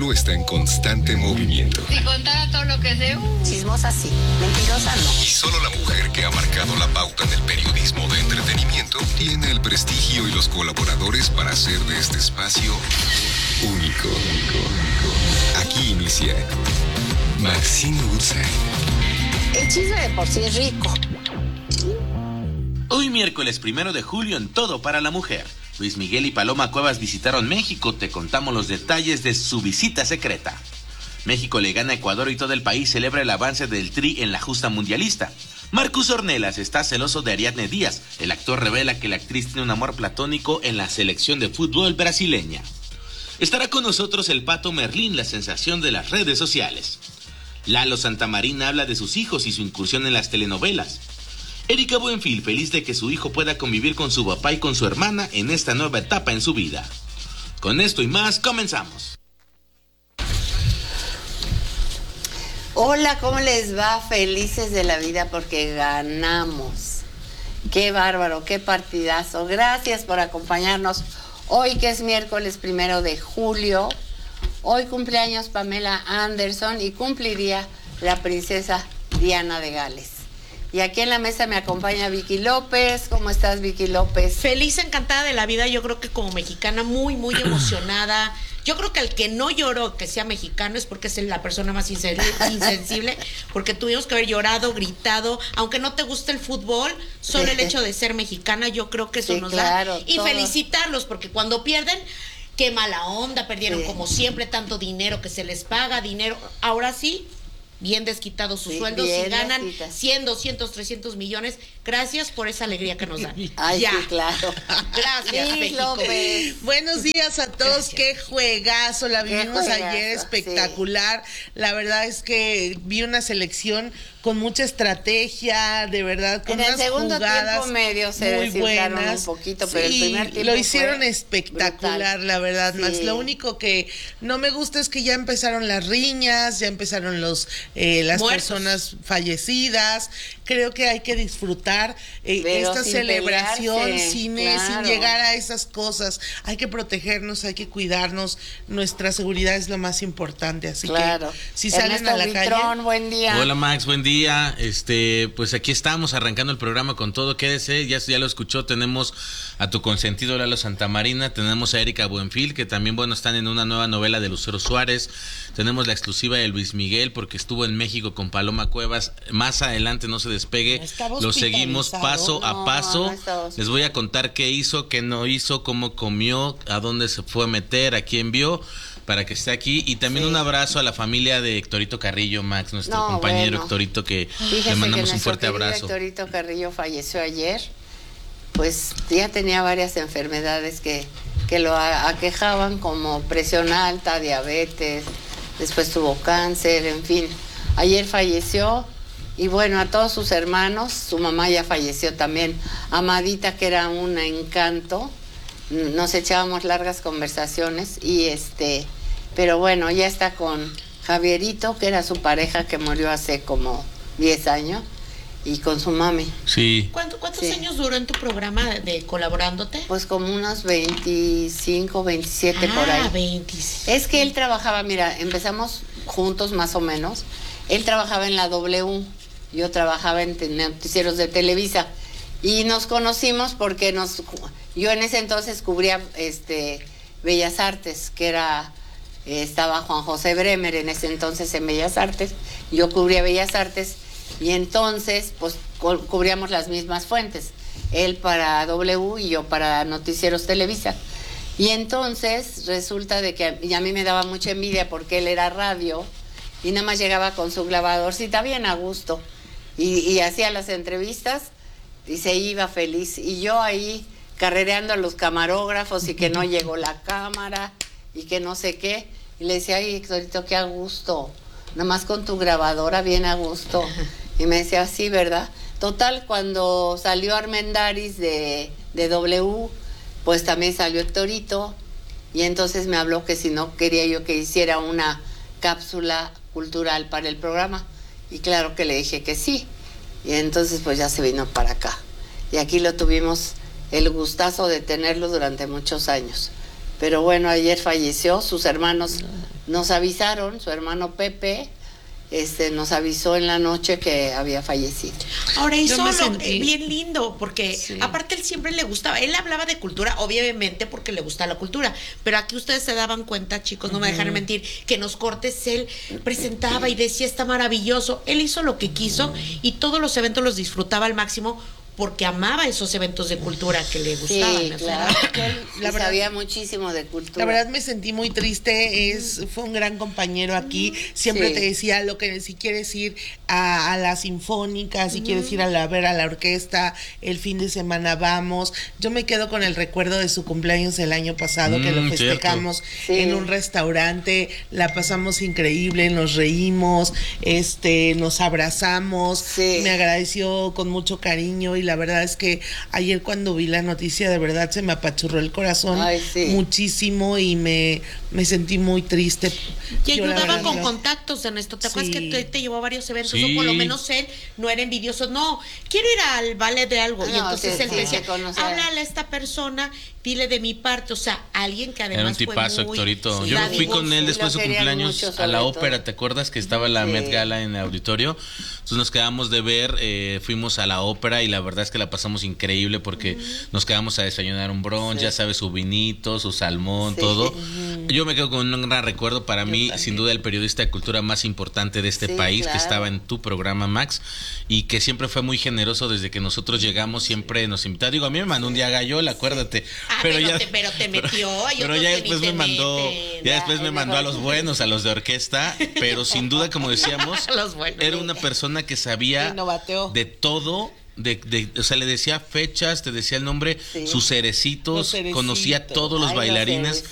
pueblo está en constante movimiento. Si contara todo lo que sé, chismosa sí, mentirosa no. Y solo la mujer que ha marcado la pauta en el periodismo de entretenimiento tiene el prestigio y los colaboradores para hacer de este espacio único. Aquí inicia Maxine Woodside. El chisme de por sí es rico. Hoy miércoles 1 de julio en Todo para la Mujer. Luis Miguel y Paloma Cuevas visitaron México. Te contamos los detalles de su visita secreta. México le gana a Ecuador y todo el país celebra el avance del Tri en la justa mundialista. Marcus Ornelas está celoso de Ariadne Díaz. El actor revela que la actriz tiene un amor platónico en la selección de fútbol brasileña. Estará con nosotros el Pato Merlín, la sensación de las redes sociales. Lalo Santamarina habla de sus hijos y su incursión en las telenovelas. Erika Buenfil, feliz de que su hijo pueda convivir con su papá y con su hermana en esta nueva etapa en su vida. Con esto y más, comenzamos. Hola, ¿cómo les va? Felices de la vida porque ganamos. Qué bárbaro, qué partidazo. Gracias por acompañarnos hoy que es miércoles 1 de julio. Hoy cumpleaños Pamela Anderson y cumpliría la princesa Diana de Gales. Y aquí en la mesa me acompaña Vicky López. ¿Cómo estás, Vicky López? Feliz, encantada de la vida. Yo creo que como mexicana muy emocionada. Yo creo que el que no lloró que sea mexicano es porque es la persona más insensible, porque tuvimos que haber llorado, gritado, aunque no te guste el fútbol, solo el hecho de ser mexicana, yo creo que eso sí, nos claro, da. Y todo. Felicitarlos, porque cuando pierden, qué mala onda, perdieron Sí. como siempre, tanto dinero que se les paga, dinero. Ahora sí, bien desquitados sus sueldos y ganan 100, 200, 300 millones. Gracias por esa alegría que nos dan. Ay, ya. Sí, claro. Gracias, Sí, México. López. Buenos días a todos, Gracias. qué juegazo, la vivimos juegazo, ayer espectacular, la verdad es que vi una selección con mucha estrategia, de verdad, con En el unas segundo jugadas tiempo medio se muy desinflaron buenas, un poquito, pero sí, el primer tiempo lo hicieron fue espectacular, brutal. la verdad, Sí. Max. Lo único que no me gusta es que ya empezaron las riñas, ya empezaron las Muertos. personas fallecidas. Creo que hay que disfrutar Pero esta sin celebración pelearse, sin claro. llegar a esas cosas. Hay que protegernos, hay que cuidarnos. Nuestra seguridad es lo más importante. Así Claro. que si salen Ernesto a la Buitrón, calle. buen día. Hola Max, buen día. Pues aquí estamos arrancando el programa con todo. Quédese, ya lo escuchó. Tenemos a tu consentido Lalo Santamarina, tenemos a Erika Buenfil, que también están en una nueva novela de Lucero Suárez. Tenemos la exclusiva de Luis Miguel porque estuvo en México con Paloma Cuevas. Más adelante, no se despegue. Estaba Lo seguimos paso a paso. no estaba Les voy a contar qué hizo, qué no hizo, cómo comió, a dónde se fue a meter, a quién vio, para que esté aquí. Y también Sí. un abrazo a la familia de Héctorito Carrillo, Max, nuestro No, compañero bueno. Héctorito, que Fíjese le mandamos que un fuerte nuestro querido abrazo. Héctorito Carrillo falleció ayer. Pues ya tenía varias enfermedades que lo aquejaban, como presión alta, diabetes, después tuvo cáncer, en fin. Ayer falleció y bueno, a todos sus hermanos, su mamá ya falleció también, Amadita, que era un encanto, nos echábamos largas conversaciones pero bueno, ya está con Javierito, que era su pareja que murió hace como 10 años, y con su mami. Sí. ¿Cuántos Sí. años duró en tu programa de colaborándote? Pues como unos 25, 27 por ahí. 25. Es que él trabajaba, mira, empezamos juntos más o menos. Él trabajaba en la W, yo trabajaba en noticieros de Televisa. Y nos conocimos porque yo en ese entonces cubría Bellas Artes, que estaba Juan José Bremer en ese entonces en Bellas Artes. Yo cubría Bellas Artes. Y entonces, pues, cubríamos las mismas fuentes. Él para W y yo para Noticieros Televisa. Y entonces resulta de que a mí me daba mucha envidia porque él era radio y nada más llegaba con su grabadorcita bien a gusto. Y hacía las entrevistas y se iba feliz. Y yo ahí carrereando a los camarógrafos y que no llegó la cámara y que no sé qué. Y le decía, ay, Héctorito, qué a gusto. Nada más con tu grabadora bien a gusto. Y me decía, sí, ¿verdad? Total, cuando salió Armendáriz de W, pues también salió Héctorito. Y entonces me habló que si no quería yo que hiciera una cápsula cultural para el programa. Y claro que le dije que sí. Y entonces pues ya se vino para acá. Y aquí lo tuvimos el gustazo de tenerlo durante muchos años. Pero bueno, ayer falleció, sus hermanos nos avisaron, su hermano Pepe, nos avisó en la noche que había fallecido. Ahora hizo me sentí bien lindo, porque aparte él siempre le gustaba, él hablaba de cultura, obviamente porque le gusta la cultura, pero aquí ustedes se daban cuenta, chicos, no me dejan mentir, que en los cortes él presentaba y decía, está maravilloso, él hizo lo que quiso y todos los eventos los disfrutaba al máximo, porque amaba esos eventos de cultura que le gustaban. Sí, claro. La verdad, sabía muchísimo de cultura. La verdad me sentí muy triste, fue un gran compañero aquí, siempre te decía lo que si quieres ir a la sinfónica, si quieres ir a ver a la orquesta, el fin de semana vamos. Yo me quedo con el recuerdo de su cumpleaños el año pasado, que lo festejamos en un restaurante, la pasamos increíble, nos reímos, nos abrazamos, me agradeció con mucho cariño y la verdad es que ayer cuando vi la noticia de verdad se me apachurró el corazón muchísimo y me sentí muy triste. Y ayudaba con contactos, Ernesto. ¿Te acuerdas que te llevó a varios eventos? O por lo menos él no era envidioso. No, quiero ir al ballet de algo. Y entonces él decía, háblale a esta persona, dile de mi parte. O sea, alguien que además era un tipazo, fue muy Héctorito. Yo fui con él después de su cumpleaños a la ópera. ¿Te acuerdas que estaba la Met Gala en el auditorio? Entonces nos quedamos de ver, fuimos a la ópera y la verdad es que la pasamos increíble porque nos quedamos a desayunar un brunch, ya sabes, su vinito, su salmón, todo. Yo me quedo con un gran recuerdo para mí, sin duda el periodista de cultura más importante de este país, que estaba en tu programa, Max, y que siempre fue muy generoso desde que nosotros llegamos, siempre nos invitaba. Digo, a mí me mandó un día Gallola, acuérdate. Pero te metió. Pero ya después me mandó a los buenos, a los de orquesta, pero sin duda, como decíamos, era una persona que sabía de todo. O sea, le decía fechas, te decía el nombre, sus cerecitos, conocía a todos los bailarines.